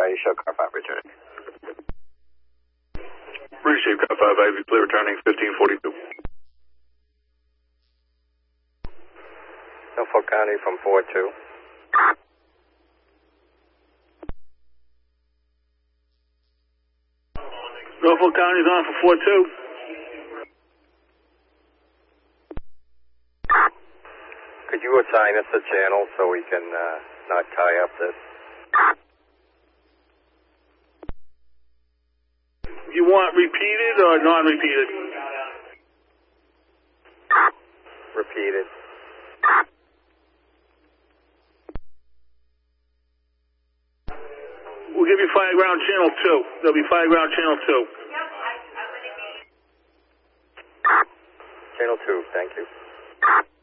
you show car 5 returning. Receive car 5 Ivy, clear returning 1542. Norfolk County from 42. Norfolk County's on for 42. Could you assign us a channel so we can not tie up this? You want repeated or non-repeated? Repeated. We'll give you fire ground channel 2. There'll be fire ground channel 2. Channel 2, thank you.